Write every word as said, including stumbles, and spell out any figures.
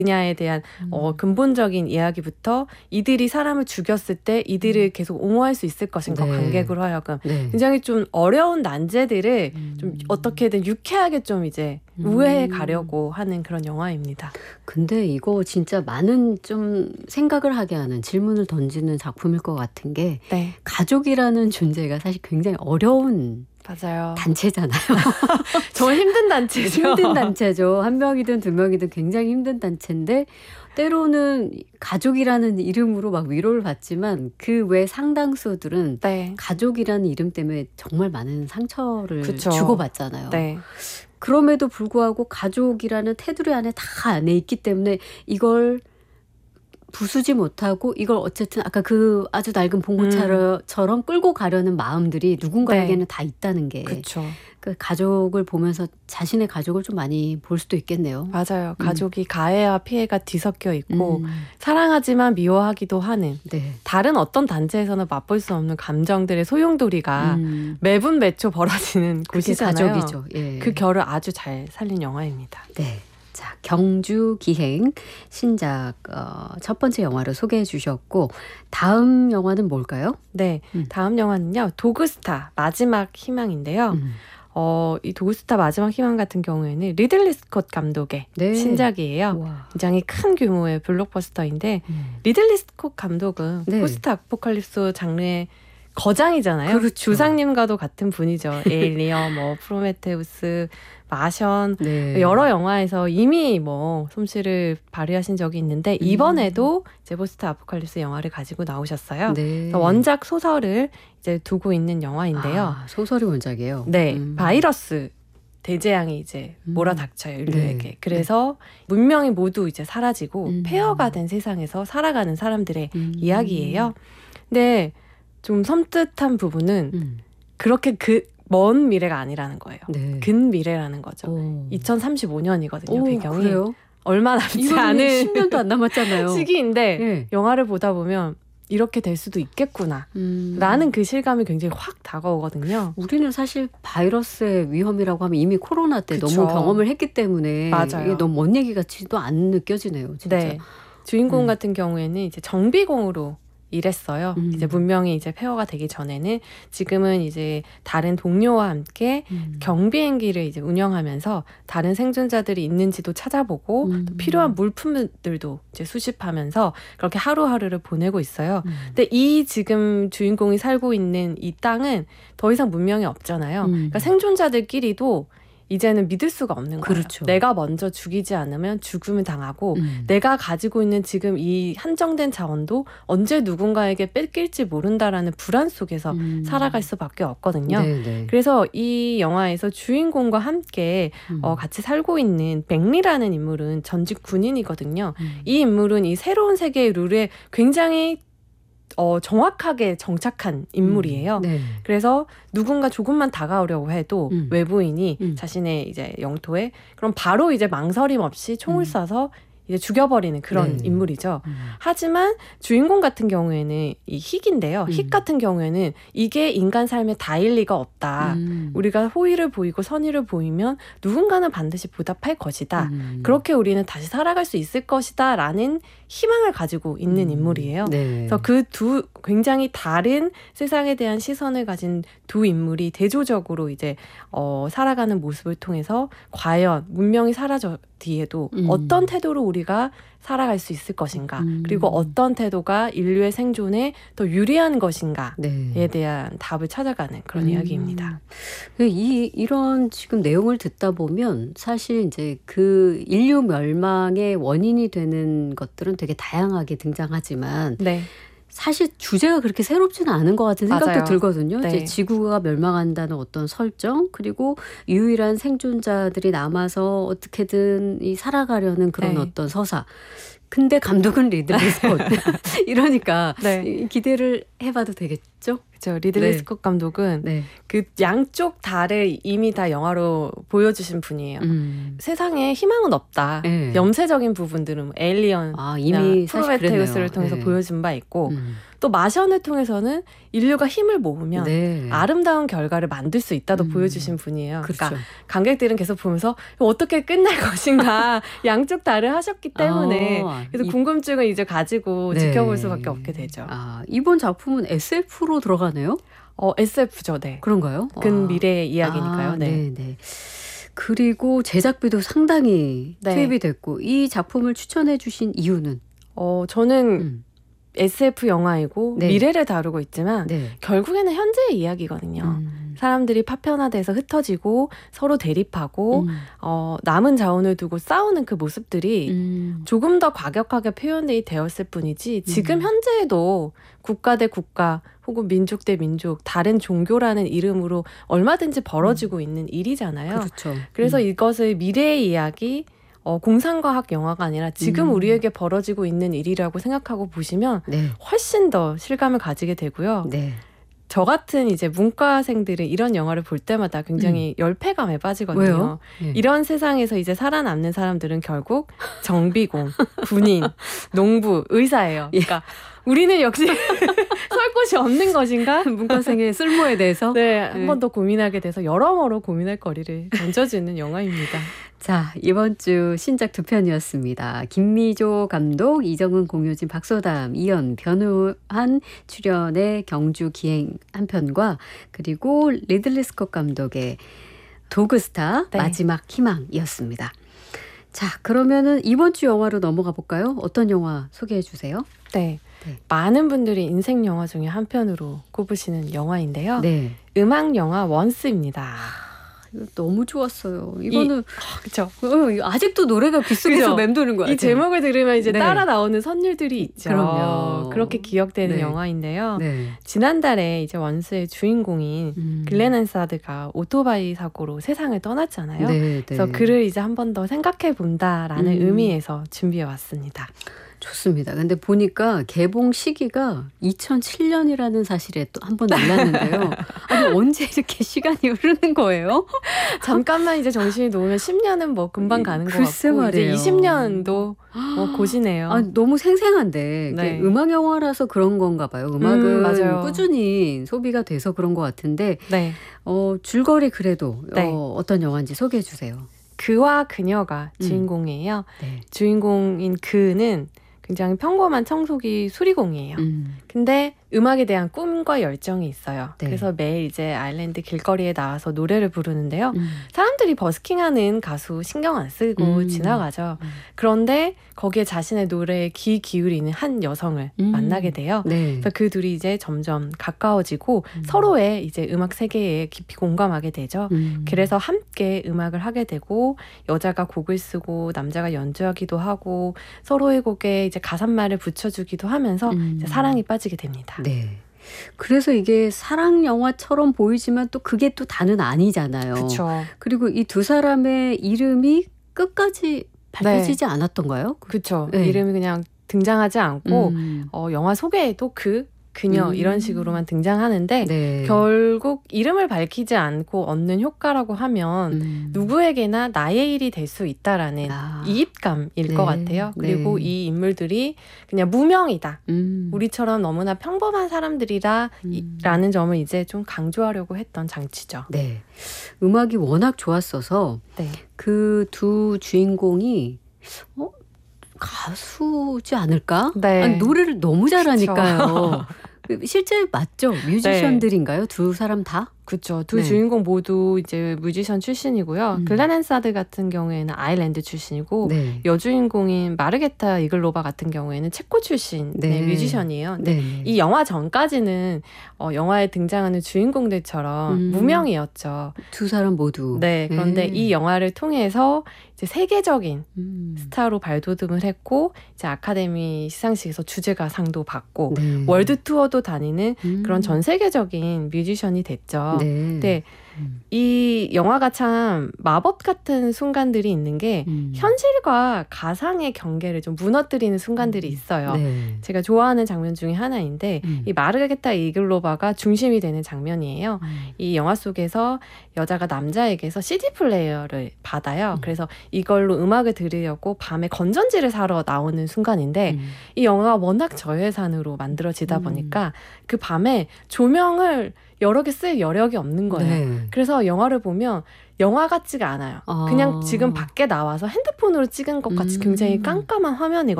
그냐에 대한 음. 어, 근본적인 이야기부터 이들이 사람을 죽였을 때 이들을 계속 옹호할 수 있을 것인가 네. 관객으로 하여금 네. 굉장히 좀 어려운 난제들을 음. 좀 어떻게든 유쾌하게 좀 이제 우회해 가려고 하는 그런 영화입니다. 근데 이거 진짜 많은 좀 생각을 하게 하는 질문을 던지는 작품일 것 같은 게 네. 가족이라는 존재가 사실 굉장히 어려운 맞아요. 단체잖아요. 정말 힘든 단체죠. 힘든 단체죠. 한 명이든 두 명이든 굉장히 힘든 단체인데 때로는 가족이라는 이름으로 막 위로를 받지만 그 외 상당수들은 네. 가족이라는 이름 때문에 정말 많은 상처를 그쵸. 주고받잖아요. 네. 그럼에도 불구하고 가족이라는 테두리 안에 다 안에 있기 때문에 이걸 부수지 못하고 이걸 어쨌든 아까 그 아주 낡은 봉고차처럼 끌고 가려는 마음들이 누군가에게는 네. 다 있다는 게 그렇죠. 그 가족을 보면서 자신의 가족을 좀 많이 볼 수도 있겠네요. 맞아요. 가족이 가해와 피해가 뒤섞여 있고 음. 사랑하지만 미워하기도 하는 네. 다른 어떤 단체에서는 맛볼 수 없는 감정들의 소용돌이가 음. 매분 매초 벌어지는 그게 곳이잖아요. 가족이죠. 예. 그 결을 아주 잘 살린 영화입니다. 네. 자, 경주 기행 신작 어, 첫 번째 영화를 소개해 주셨고 다음 영화는 뭘까요? 네. 음. 다음 영화는요. 도그스타 마지막 희망인데요. 음. 어, 이 도그스타 마지막 희망 같은 경우에는 리들리 스콧 감독의 네. 신작이에요. 와. 굉장히 큰 규모의 블록버스터인데 음. 리들리 스콧 감독은 네. 포스트 아포칼립스 장르의 거장이잖아요. 그렇죠. 주상님과도 같은 분이죠. 에일리언, 뭐 프로메테우스, 마션 네. 여러 영화에서 이미 뭐 솜씨를 발휘하신 적이 있는데 이번에도 이제 포스트 아포칼립스 영화를 가지고 나오셨어요. 네. 원작 소설을 이제 두고 있는 영화인데요. 아, 소설이 원작이에요. 네, 음. 바이러스 대재앙이 이제 몰아닥쳐요, 인류에게. 네. 그래서 문명이 모두 이제 사라지고 음. 폐허가 된 세상에서 살아가는 사람들의 음. 이야기예요. 근데 좀 섬뜩한 부분은 음. 그렇게 그 먼 미래가 아니라는 거예요. 네. 근 미래라는 거죠. 오. 이천삼십오 년이거든요, 오, 배경이. 그래요? 얼마 남지 이거는 않은 십 년도 안 남았잖아요. 시기인데 네. 영화를 보다 보면 이렇게 될 수도 있겠구나. 음. 라는 그 실감이 굉장히 확 다가오거든요. 우리는 사실 바이러스의 위험이라고 하면 이미 코로나 때 그쵸. 너무 경험을 했기 때문에 맞아요. 이게 너무 먼 얘기 같이도 안 느껴지네요. 진짜. 네. 주인공 음. 같은 경우에는 이제 정비공으로 일했어요. 음. 이제 문명이 이제 폐허가 되기 전에는 지금은 이제 다른 동료와 함께 음. 경비행기를 이제 운영하면서 다른 생존자들이 있는지도 찾아보고 음. 또 필요한 물품들도 이제 수집하면서 그렇게 하루하루를 보내고 있어요. 음. 근데 이 지금 주인공이 살고 있는 이 땅은 더 이상 문명이 없잖아요. 음. 그러니까 생존자들끼리도 이제는 믿을 수가 없는 거예요. 그렇죠. 내가 먼저 죽이지 않으면 죽음을 당하고 음. 내가 가지고 있는 지금 이 한정된 자원도 언제 누군가에게 뺏길지 모른다라는 불안 속에서 음. 살아갈 수밖에 없거든요. 네, 네. 그래서 이 영화에서 주인공과 함께 음. 어, 같이 살고 있는 백리라는 인물은 전직 군인이거든요. 음. 이 인물은 이 새로운 세계의 룰에 굉장히 어, 정확하게 정착한 인물이에요. 음. 네. 그래서 누군가 조금만 다가오려고 해도 음. 외부인이 음. 자신의 이제 영토에 그럼 바로 이제 망설임 없이 총을 음. 쏴서 이제 죽여버리는 그런 네. 인물이죠. 음. 하지만 주인공 같은 경우에는 이 힉인데요. 힉 음. 같은 경우에는 이게 인간 삶의 다일 리가 없다. 음. 우리가 호의를 보이고 선의를 보이면 누군가는 반드시 보답할 것이다. 음. 그렇게 우리는 다시 살아갈 수 있을 것이다 라는 희망을 가지고 있는 음. 인물이에요. 네. 그래서 그 두 굉장히 다른 세상에 대한 시선을 가진 두 인물이 대조적으로 이제 어, 살아가는 모습을 통해서 과연 문명이 사라져 뒤에도 음. 어떤 태도로 우리가 살아갈 수 있을 것인가, 음. 그리고 어떤 태도가 인류의 생존에 더 유리한 것인가에 네. 대한 답을 찾아가는 그런 음. 이야기입니다. 이 이런 지금 내용을 듣다 보면 사실 이제 그 인류 멸망의 원인이 되는 것들은 되게 다양하게 등장하지만 네. 사실 주제가 그렇게 새롭지는 않은 것 같은 생각도 맞아요. 들거든요. 네. 이제 지구가 멸망한다는 어떤 설정, 그리고 유일한 생존자들이 남아서 어떻게든 이 살아가려는 그런 네. 어떤 서사. 근데 감독은 리들리 스콧. 이러니까 네. 이- 기대를 해봐도 되겠죠? 그렇죠. 리들리 네. 스콧 감독은 네. 그 양쪽 달을 이미 다 영화로 보여주신 분이에요. 음. 세상에 희망은 없다. 네. 염세적인 부분들은 뭐 에일리언, 아, 이미 사실 프로메테우스를 그랬네요. 통해서 네. 보여준 바 있고 음. 또 마션을 통해서는 인류가 힘을 모으면 네. 아름다운 결과를 만들 수 있다도 음. 보여주신 분이에요. 그렇죠. 그러니까 관객들은 계속 보면서 어떻게 끝날 것인가 양쪽 다를 하셨기 때문에 아, 그래서 이- 궁금증을 이제 가지고 네. 지켜볼 수밖에 없게 되죠. 아, 이번 작품은 에스에프로 들어가네요? 어, 에스에프죠. 네. 그런가요? 근 아. 미래의 이야기니까요. 아, 네. 네. 그리고 제작비도 상당히 네. 투입이 됐고 이 작품을 추천해 주신 이유는? 어, 저는 음. 에스에프 영화이고 네. 미래를 다루고 있지만 네. 결국에는 현재의 이야기거든요. 음. 사람들이 파편화돼서 흩어지고 서로 대립하고 음. 어, 남은 자원을 두고 싸우는 그 모습들이 음. 조금 더 과격하게 표현이 되었을 뿐이지 지금 음. 현재에도 국가 대 국가 혹은 민족 대 민족 다른 종교라는 이름으로 얼마든지 벌어지고 있는 일이잖아요. 그렇죠. 그래서 음. 이것을 미래의 이야기 어, 공상과학 영화가 아니라 지금 음. 우리에게 벌어지고 있는 일이라고 생각하고 보시면 네. 훨씬 더 실감을 가지게 되고요. 네. 저 같은 이제 문과생들은 이런 영화를 볼 때마다 굉장히 열패감에 빠지거든요. 왜요? 네. 이런 세상에서 이제 살아남는 사람들은 결국 정비공, 군인, 농부, 의사예요. 그러니까 우리는 역시 설 곳이 없는 것인가? 문과생의 쓸모에 대해서 네, 한 네. 번 더 고민하게 돼서 여러모로 고민할 거리를 던져주는 영화입니다. 자, 이번 주 신작 두 편이었습니다. 김미조 감독, 이정은, 공효진, 박소담, 이연, 변우한 출연의 경주 기행 한 편과 그리고 리들리 스콧 감독의 도그스타 네. 마지막 희망이었습니다. 자, 그러면은 이번 주 영화로 넘어가 볼까요? 어떤 영화 소개해 주세요. 네. 네. 많은 분들이 인생 영화 중에 한 편으로 꼽으시는 영화인데요. 네. 음악 영화 원스입니다. 이거 너무 좋았어요. 이거는 그렇죠. 어, 아직도 노래가 귓속에서 그죠? 맴도는 것 같아요. 이 제목을 들으면 이제 네. 따라 나오는 선율들이 있죠. 그럼요. 그렇게 기억되는 네. 영화인데요. 네. 지난달에 이제 원스의 주인공인 음. 글렌 한사드가 오토바이 사고로 세상을 떠났잖아요. 네, 네. 그래서 그를 이제 한 번 더 생각해 본다라는 음. 의미에서 준비해 왔습니다. 좋습니다. 근데 보니까 개봉 시기가 이천칠 년이라는 사실에 또 한 번 놀랐는데요. 아니 언제 이렇게 시간이 흐르는 거예요? 잠깐만 이제 정신이 놓으면 십 년은 뭐 금방 가는 것 글쎄 같고 말이에요. 이제 이십 년도 뭐 고시네요. 아, 너무 생생한데 네. 이게 음악 영화라서 그런 건가 봐요. 음악은 음, 맞아요. 꾸준히 소비가 돼서 그런 것 같은데 네. 어, 줄거리 그래도 네. 어, 어떤 영화인지 소개해 주세요. 그와 그녀가 음. 주인공이에요. 네. 주인공인 그는 굉장히 평범한 청소기 수리공이에요. 음. 근데 음악에 대한 꿈과 열정이 있어요. 네. 그래서 매일 이제 아일랜드 길거리에 나와서 노래를 부르는데요. 음. 사람들이 버스킹하는 가수 신경 안 쓰고 음. 지나가죠. 음. 그런데 거기에 자신의 노래에 귀 기울이는 한 여성을 음. 만나게 돼요. 네. 그래서 그 둘이 이제 점점 가까워지고 음. 서로의 이제 음악 세계에 깊이 공감하게 되죠. 음. 그래서 함께 음악을 하게 되고 여자가 곡을 쓰고 남자가 연주하기도 하고 서로의 곡에 이제 가사말을 붙여주기도 하면서 음. 이제 사랑이 빠지게 됩니다. 네. 그래서 이게 사랑 영화처럼 보이지만 또 그게 또 다는 아니잖아요. 그렇죠. 그리고 이 두 사람의 이름이 끝까지 밝혀지지 않았던가요? 그렇죠. 네. 이름이 그냥 등장하지 않고 음. 어, 영화 소개에도 그 그녀 음. 이런 식으로만 등장하는데 네. 결국 이름을 밝히지 않고 얻는 효과라고 하면 음. 누구에게나 나의 일이 될 수 있다라는 아. 이입감일 네. 것 같아요. 그리고 네. 이 인물들이 그냥 무명이다. 음. 우리처럼 너무나 평범한 사람들이라 음. 라는 점을 이제 좀 강조하려고 했던 장치죠. 네. 음악이 워낙 좋았어서 네. 그 두 주인공이 어? 가수지 않을까? 네. 아니, 노래를 너무 잘하니까요. 실제 맞죠? 뮤지션들인가요? 두 사람 다? 그렇죠. 두 네. 주인공 모두 이제 뮤지션 출신이고요. 음. 글렌 한사드 같은 경우에는 아일랜드 출신이고 네. 여주인공인 마르게타 이글로바 같은 경우에는 체코 출신의 네. 뮤지션이에요. 근데 네. 이 영화 전까지는 어, 영화에 등장하는 주인공들처럼 음. 무명이었죠. 두 사람 모두. 네, 그런데 네. 이 영화를 통해서 이제 세계적인 음. 스타로 발돋움을 했고 이제 아카데미 시상식에서 주제가상도 받고 네. 월드 투어도 다니는 음. 그런 전 세계적인 뮤지션이 됐죠. 네. 근데 음. 이 영화가 참 마법 같은 순간들이 있는 게 음. 현실과 가상의 경계를 좀 무너뜨리는 순간들이 있어요. 네. 제가 좋아하는 장면 중에 하나인데 음. 이 마르게타 이글로바가 중심이 되는 장면이에요. 음. 이 영화 속에서 여자가 남자에게서 씨디 플레이어를 받아요. 음. 그래서 이걸로 음악을 들으려고 밤에 건전지를 사러 나오는 순간인데 음. 이 영화가 워낙 저예산으로 만들어지다 음. 보니까 그 밤에 조명을 여러 개 쓸 여력이 없는 거예요. 네. 그래서 영화를 보면 영화 같지가 않아요. 아. 그냥 지금 밖에 나와서 핸드폰으로 찍은 것 같이 음. 굉장히 깜깜한 화면이거든요.